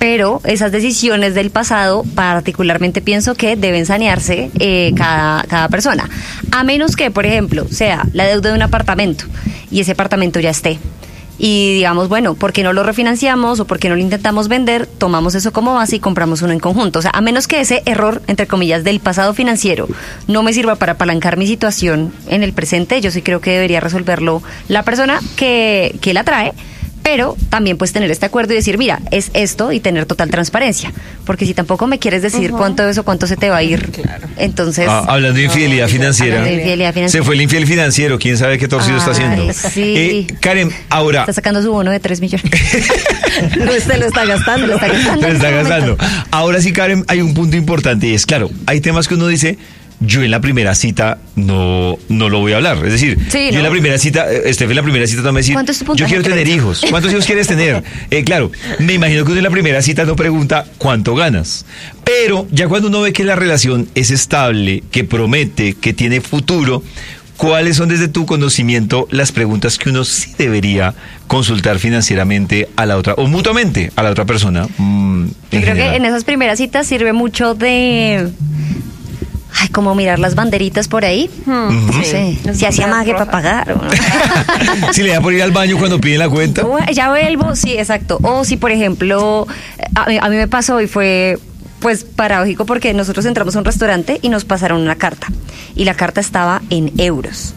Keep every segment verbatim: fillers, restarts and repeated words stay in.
pero esas decisiones del pasado particularmente pienso que deben sanearse eh, cada, cada persona, a menos que, por ejemplo, sea la deuda de un apartamento y ese apartamento ya esté. Y digamos, bueno, ¿por qué no lo refinanciamos o por qué no lo intentamos vender? Tomamos eso como base y compramos uno en conjunto. O sea, a menos que ese error, entre comillas, del pasado financiero no me sirva para apalancar mi situación en el presente, yo sí creo que debería resolverlo la persona que, que la trae. Pero también puedes tener este acuerdo y decir, mira, es esto, y tener total transparencia. Porque si tampoco me quieres decir uh-huh. cuánto es o cuánto se te va a ir, claro. entonces... Ah, hablando de infidelidad, no, financiera, hablando de infidelidad financiera. Se fue el infiel financiero, quién sabe qué torcido Ay, está haciendo. Sí. Eh, Karen, ahora... Está sacando su bono de tres millones. no, se lo está gastando, lo está gastando. Lo está gastando. Ahora sí, Karen, hay un punto importante y es, claro, hay temas que uno dice... Yo en la primera cita no, no lo voy a hablar. Es decir, sí, yo ¿no? en la primera cita, Estefa en la primera cita no me dice, yo quiero tener hijos. ¿Cuántos hijos quieres tener? Eh, claro, me imagino que uno en la primera cita no pregunta cuánto ganas. Pero ya cuando uno ve que la relación es estable, que promete, que tiene futuro, ¿cuáles son desde tu conocimiento las preguntas que uno sí debería consultar financieramente a la otra, o mutuamente a la otra persona? Mm, yo creo general. que en esas primeras citas sirve mucho de... Ay, como mirar las banderitas por ahí. Hmm, no sé. Sí. Si hacía magia para pagar. ¿O no? Si le da por ir al baño cuando piden la cuenta. O, ya vuelvo, sí, exacto. O si, por ejemplo, a, a mí me pasó y fue pues paradójico porque nosotros entramos a un restaurante y nos pasaron una carta. Y la carta estaba en euros.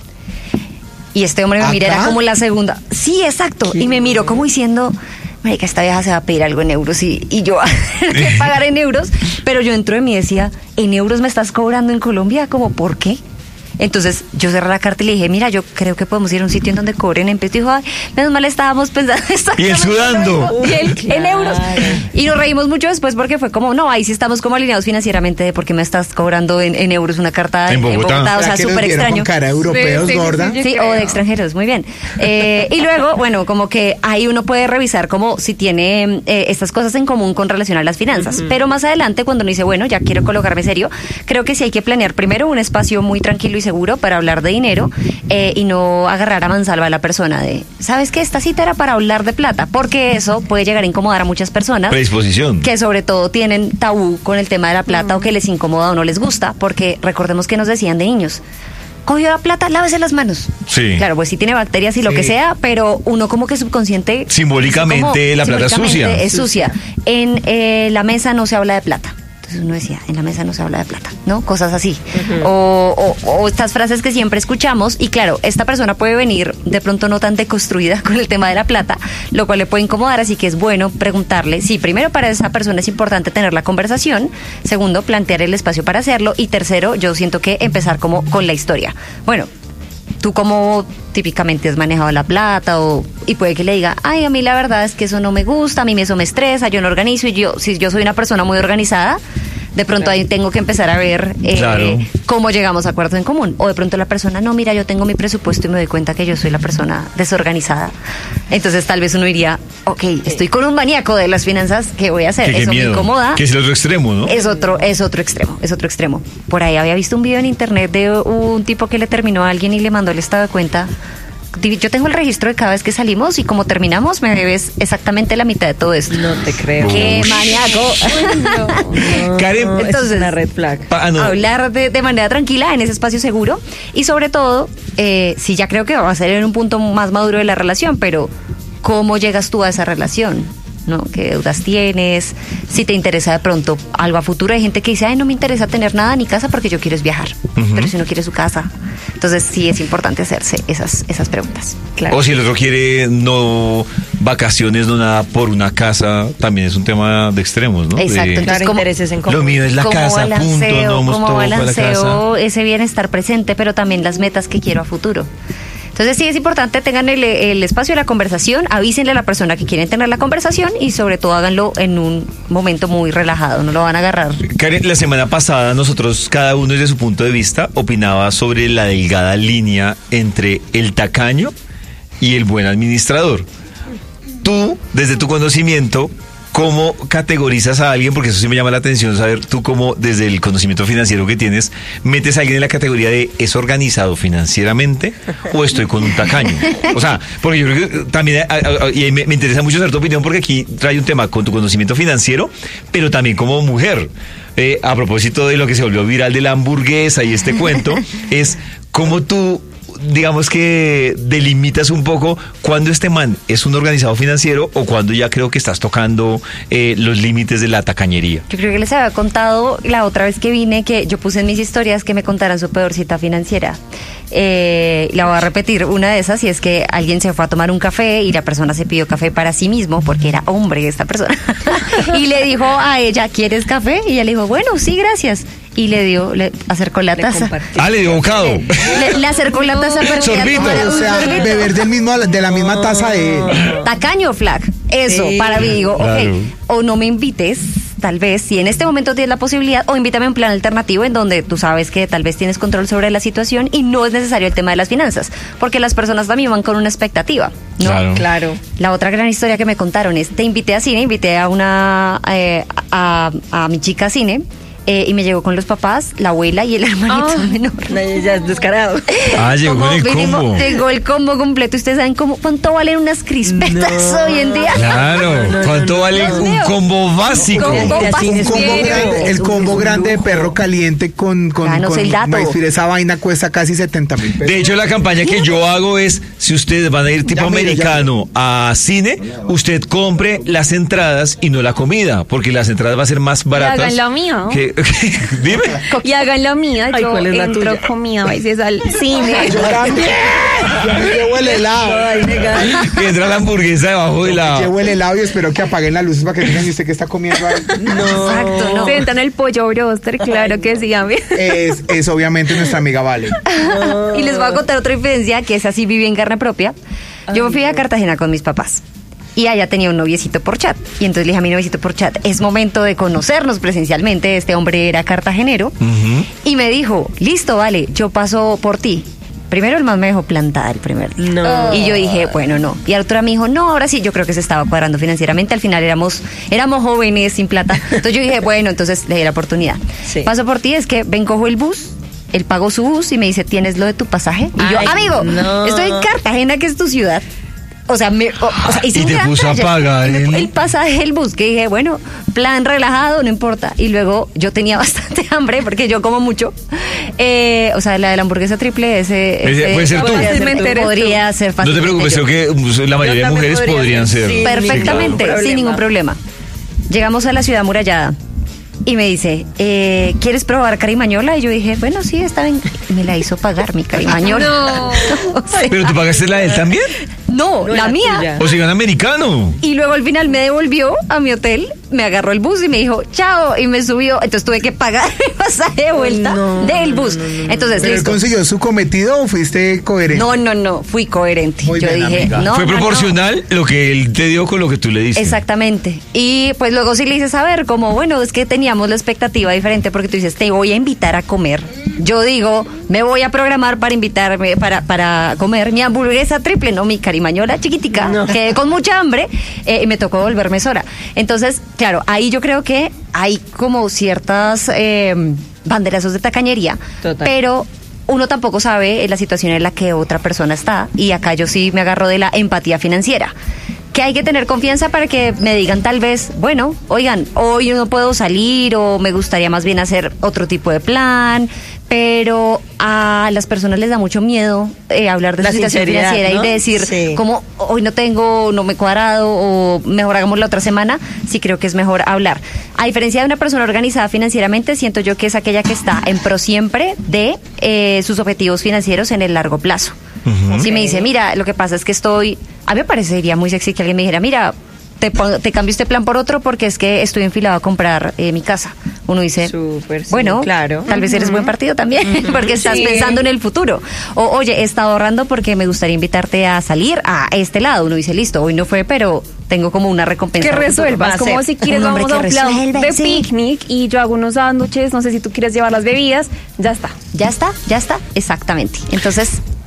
Y este hombre me ¿Acá? mira, era como la segunda. Sí, exacto. Y me miró como diciendo... Marica, esta vieja se va a pedir algo en euros y, y yo que pagar en euros, pero yo dentro de mí decía, ¿en euros me estás cobrando en Colombia? ¿Cómo por qué? Entonces yo cerré la carta y le dije, mira, yo creo que podemos ir a un sitio en donde cobren en pesos. Dijo, ay, menos mal estábamos pensando y él sudando y él, claro. en euros. Y nos reímos mucho después porque fue como, no, ahí sí estamos como alineados financieramente de por qué me estás cobrando en, en euros una carta en Bogotá, en Bogotá, o sea, súper extraño. Con cara europeos, sí, sí, gorda. Sí, sí, sí o de extranjeros, muy bien. Eh, y luego, bueno, como que ahí uno puede revisar como si tiene eh, estas cosas en común con relación a las finanzas. Uh-huh. Pero más adelante, cuando uno dice, bueno, ya quiero colocarme serio, creo que sí hay que planear primero un espacio muy tranquilo y seguro para hablar de dinero eh, y no agarrar a mansalva a la persona de, ¿sabes qué? Esta cita era para hablar de plata, porque eso puede llegar a incomodar a muchas personas. Predisposición. Que sobre todo tienen tabú con el tema de la plata mm. o que les incomoda o no les gusta, porque recordemos que nos decían de niños, cogió la plata, lávese las manos. Sí. Claro, pues sí tiene bacterias y sí. lo que sea, pero uno como que subconsciente... Simbólicamente como, la plata es sucia. Es sucia. En eh, la mesa no se habla de plata. Entonces uno decía, en la mesa no se habla de plata, ¿no? Cosas así. Uh-huh. o, o, o estas frases que siempre escuchamos. Y claro, esta persona puede venir de pronto no tan deconstruida con el tema de la plata, lo cual le puede incomodar, así que es bueno preguntarle. Sí, primero, para esa persona es importante tener la conversación. Segundo, plantear el espacio para hacerlo. Y tercero, yo siento que empezar como con la historia. Bueno, ¿tú cómo típicamente has manejado la plata? O, y puede que le diga, ay, a mí la verdad es que eso no me gusta, a mí eso me estresa, yo no organizo, y yo, si yo soy una persona muy organizada, de pronto claro. ahí tengo que empezar a ver eh, claro. cómo llegamos a acuerdos en común. O de pronto la persona, no, mira, yo tengo mi presupuesto y me doy cuenta que yo soy la persona desorganizada. Entonces tal vez uno diría, ok, estoy con un maníaco de las finanzas, ¿qué voy a hacer? Qué, eso qué me incomoda. Que es el otro extremo, ¿no? Es otro, es otro extremo, es otro extremo. Por ahí había visto un video en internet de un tipo que le terminó a alguien y le mandó el estado de cuenta. Yo tengo el registro de cada vez que salimos y como terminamos me debes exactamente la mitad de todo esto. No te creo. ¡Qué maníaco! no, no, Karen, no, entonces, es una red flag. Ah, no. Hablar de, de manera tranquila en ese espacio seguro y sobre todo, eh, sí, ya creo que va a ser en un punto más maduro de la relación, pero ¿cómo llegas tú a esa relación? ¿No? ¿Qué deudas tienes? Si te interesa de pronto algo a futuro. Hay gente que dice, ay, no me interesa tener nada ni casa porque yo quiero es viajar. Uh-huh. Pero si no quiere su casa. Entonces sí es importante hacerse esas, esas preguntas. Claro. O si el otro quiere no vacaciones, no nada por una casa, también es un tema de extremos, ¿no? Exacto. De, Entonces, como, intereses en común. Lo mío es la casa, balanceo, punto, no vamos como todo para la balanceo casa. Ese bienestar presente, pero también las metas que quiero a futuro. Entonces sí es importante, tengan el, el espacio de la conversación, avísenle a la persona que quieren tener la conversación y sobre todo háganlo en un momento muy relajado, no lo van a agarrar. Karen, la semana pasada nosotros, cada uno desde su punto de vista, opinaba sobre la delgada línea entre el tacaño y el buen administrador. Tú, desde tu conocimiento, ¿cómo categorizas a alguien? Porque eso sí me llama la atención, saber tú cómo desde el conocimiento financiero que tienes, metes a alguien en la categoría de ¿es organizado financieramente o estoy con un tacaño? O sea, porque yo creo que también, a, a, y me, me interesa mucho saber tu opinión porque aquí trae un tema con tu conocimiento financiero, pero también como mujer. Eh, a propósito de lo que se volvió viral de la hamburguesa y este cuento, es cómo tú, digamos que delimitas un poco cuando este man es un organizado financiero o cuando ya creo que estás tocando eh, los límites de la tacañería. Yo creo que les había contado la otra vez que vine que yo puse en mis historias que me contaran su peor cita financiera. Eh, la voy a repetir, una de esas, y es que alguien se fue a tomar un café y la persona se pidió café para sí mismo porque era hombre esta persona y le dijo a ella, ¿quieres café? Y ella le dijo, bueno, sí, gracias. Y le dio, le acercó la taza. Ah, le dio bocado. Le, le acercó la taza para sorbito. O sea, beber del mismo, de la misma taza de... Tacaño, flag. Eso, sí. Para mí digo, claro. Ok, o no me invites, tal vez, si en este momento tienes la posibilidad, o invítame a un plan alternativo en donde tú sabes que tal vez tienes control sobre la situación y no es necesario el tema de las finanzas, porque las personas también van con una expectativa, ¿no? Claro. Claro. La otra gran historia que me contaron es, te invité a cine, invité a una, eh, a, a, a mi chica a cine, Eh, y me llegó con los papás, la abuela y el hermanito oh, menor. No, ya es descarado. Ah, llegó con el vinimos, combo. Llegó el combo completo. Ustedes saben cómo, cuánto valen unas crispetas no, hoy en día. Claro, no, no, ¿cuánto no, vale no, un no. combo básico? Un combo, básico. Un combo grande, el combo grande de perro caliente con, con, ah, no con sé el dato. maíz, esa vaina cuesta casi setenta mil pesos. De hecho, la campaña que yo hago es, si ustedes van a ir tipo ya americano mire, a cine, usted compre las entradas y no la comida, porque las entradas van a ser más baratas. Y hagan lo mío. Que, dime. Y hagan lo mío. Ay, yo ¿cuál es la entro tuya? comida a veces al cine. Ay, yo también. Yo huele helado. Que entra la hamburguesa debajo de la... Yo huele helado y espero que apaguen las luces para que digan, ¿y usted qué está comiendo ahí? No. Exacto, no. Sentan el pollo broster, claro que sí, a mí. Es, es obviamente nuestra amiga Vale. No. Y les voy a contar otra diferencia, que es así, viví en carne propia. Yo fui a Cartagena con mis papás. Y allá tenía un noviecito por chat. Y entonces le dije a mi noviecito por chat, es momento de conocernos presencialmente. Este hombre era cartagenero. Uh-huh. Y me dijo, listo, vale, yo paso por ti. Primero el man me dejó plantada el primer día. No. Y yo dije, bueno, no. Y el otro me dijo, no, ahora sí, yo creo que se estaba cuadrando financieramente. Al final éramos éramos jóvenes, sin plata. Entonces yo dije, bueno, entonces le di la oportunidad. Sí. Paso por ti, es que ven, cojo el bus. Él pagó su bus y me dice, ¿tienes lo de tu pasaje? Y yo, Ay, amigo, no. Estoy en Cartagena, que es tu ciudad. O sea, me, o, o sea hice y un te gran puso a pagar el, el... el pasaje del bus, que dije, bueno, plan relajado, no importa. Y luego yo tenía bastante hambre, porque yo como mucho. Eh, o sea, la de la hamburguesa triple, ese... ese puede ser tú. Podría ser, podría ser fácil. No te preocupes, creo que la mayoría de mujeres podría podrían ser. Sí, perfectamente, sí, claro. Sin ningún problema. Llegamos a la ciudad amurallada. Y me dice, eh, ¿quieres probar carimañola? Y yo dije, bueno, sí, está bien. Y me la hizo pagar mi carimañola. No. O sea, ¿pero tú pagaste la de él también? No, no la mía. Tuya. O sea, un americano. Y luego al final me devolvió a mi hotel, me agarró el bus y me dijo, chao, y me subió. Entonces tuve que pagar el pasaje de vuelta no, del bus. No, no, no. Entonces, ¿pero listo. él consiguió su cometido o fuiste coherente? No, no, no, fui coherente. Muy yo bien, dije, amiga. no. Fue no, proporcional no. lo que él te dio con lo que tú le diste. Exactamente. Y pues luego sí le hice saber, como, bueno, es que teníamos la expectativa diferente, porque tú dices, te voy a invitar a comer. Yo digo, me voy a programar para invitarme, para, para comer mi hamburguesa triple, no mi carimañola chiquitica, no. Quedé con mucha hambre eh, y me tocó volverme sola. Entonces, claro, ahí yo creo que hay como ciertas eh, banderazos de tacañería, total. Pero uno tampoco sabe la situación en la que otra persona está, y acá yo sí me agarro de la empatía financiera. Que hay que tener confianza para que me digan tal vez, bueno, oigan, hoy no puedo salir o me gustaría más bien hacer otro tipo de plan, pero a las personas les da mucho miedo eh, hablar de la su situación financiera, ¿no? Y de decir, sí. como hoy no tengo, no me he cuadrado o mejor hagamos la otra semana. Sí, creo que es mejor hablar. A diferencia de una persona organizada financieramente, siento yo que es aquella que está en pro siempre de eh, sus objetivos financieros en el largo plazo. Uh-huh. Si me dice, mira, lo que pasa es que estoy... A mí me parecería muy sexy que alguien me dijera, mira, te, te cambio este plan por otro porque es que estoy enfilado a comprar eh, mi casa. Uno dice, Super, sí, bueno, claro. Tal vez uh-huh. eres buen partido también, uh-huh. porque estás sí. pensando en el futuro. O, oye, he estado ahorrando porque me gustaría invitarte a salir a este lado. Uno dice, listo, hoy no fue, pero tengo como una recompensa. Que resuelvas, como si quieres un vamos a un plan de sí. picnic y yo hago unos sándwiches, no sé si tú quieres llevar las bebidas, ya está. Ya está, ya está, exactamente. Entonces...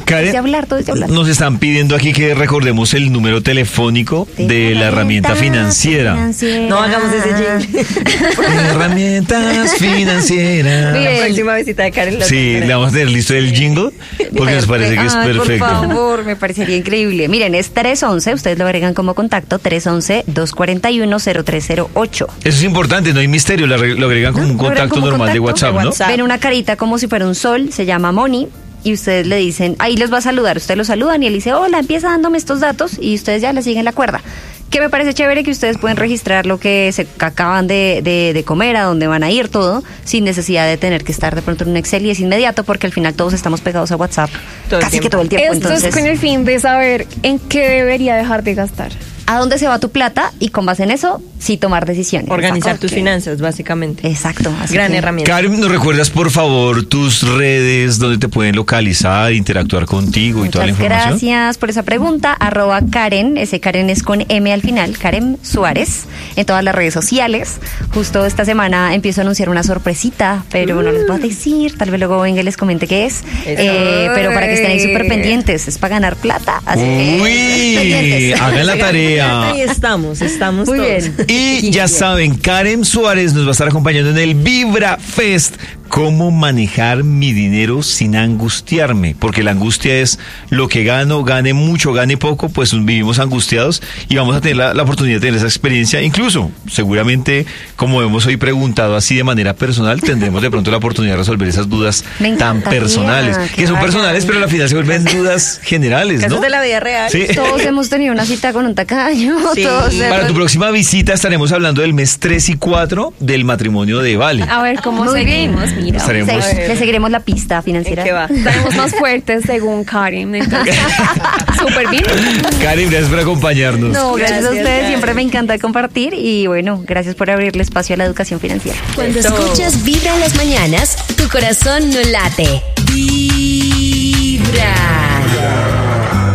Karen, desde hablar, todo desde hablar. Nos están pidiendo aquí que recordemos el número telefónico de, de la herramienta financiera. financiera. No hagamos ese jingle. Herramientas financieras. Bien. La próxima visita de Karen. Sí, le vamos a tener listo el jingle porque nos parece que es Ay, perfecto. Por favor, me parecería increíble. Miren, es tres once, ustedes lo agregan como contacto, tres once, dos cuarenta y uno, cero tres cero ocho. Eso es importante, no hay misterio, lo agregan como un contacto como normal contacto de WhatsApp, de ¿no? WhatsApp. Ven una carita como si fuera un sol, se llama Moni, y ustedes le dicen, ahí les va a saludar, ustedes lo saludan y él dice, hola, empieza dándome estos datos y ustedes ya le siguen la cuerda. Que me parece chévere que ustedes pueden registrar lo que se acaban de, de, de comer, a dónde van a ir, todo, sin necesidad de tener que estar de pronto en un Excel, y es inmediato porque al final todos estamos pegados a WhatsApp todo casi que todo el tiempo. Esto Entonces, es con el fin de saber en qué debería dejar de gastar. ¿A dónde se va tu plata? Y con base en eso, sí tomar decisiones. Organizar Exacto. tus finanzas, básicamente. Exacto. Así Gran que, herramienta. Karen, ¿nos recuerdas por favor tus redes donde te pueden localizar, interactuar contigo y toda la información? Gracias por esa pregunta. Arroba Karen, ese Karen es con M al final, Karen Suárez, en todas las redes sociales. Justo esta semana empiezo a anunciar una sorpresita, pero uh. no les voy a decir, tal vez luego venga y les comente qué es. Eh, pero para que estén ahí súper pendientes, es para ganar plata. Así Uy, hagan la tarea. Ahí estamos, estamos Muy todos. bien. Y ya saben, Karen Suárez nos va a estar acompañando en el Vibra Fest. ¿Cómo manejar mi dinero sin angustiarme? Porque la angustia es lo que gano, gane mucho, gane poco, pues vivimos angustiados y vamos a tener la, la oportunidad de tener esa experiencia. Incluso, seguramente, como hemos hoy preguntado así de manera personal, tendremos de pronto la oportunidad de resolver esas dudas tan personales. Que, que son vayan. personales, pero al final se vuelven dudas generales, ¿no? Casos de la vida real. Sí. Todos hemos tenido una cita con un tacaño. Sí. Todos Para hemos... tu próxima visita estaremos hablando del mes tres y cuatro del matrimonio de Vale. A ver cómo Muy seguimos, mira. Estaremos... Se- le seguiremos la pista financiera. ¿En qué va? Estaremos más fuertes según Karen. Entonces, súper bien. Karen, gracias por acompañarnos. No, gracias, Gracias, a ustedes. Karen. Siempre me encanta compartir y bueno, gracias por abrirle espacio a la educación financiera. Cuando Eso. escuchas Vibra en las mañanas, tu corazón no late. Vibra.